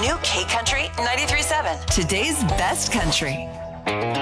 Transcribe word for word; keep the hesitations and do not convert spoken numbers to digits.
new K Country ninety-three point seven. Today's best country.